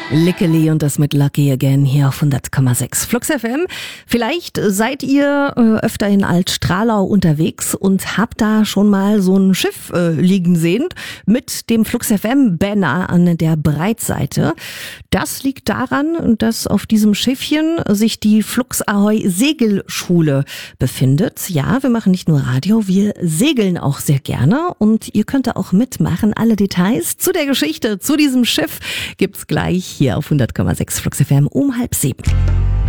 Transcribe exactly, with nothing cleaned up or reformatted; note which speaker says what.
Speaker 1: Lickeli und das mit Lucky Again hier auf hundert Komma sechs Flux F M. Vielleicht seid ihr äh, öfter in Altstralau unterwegs und habt da schon mal so ein Schiff äh, liegen sehen mit dem Flux F M Banner an der Breitseite. Das liegt daran, dass auf diesem Schiffchen sich die Flux Ahoi Segelschule befindet. Ja, wir machen nicht nur Radio, wir segeln auch sehr gerne und ihr könnt da auch mitmachen. Alle Details zu der Geschichte, zu diesem Schiff gibt's gleich hier auf hundert Komma sechs Flux F M um halb sieben.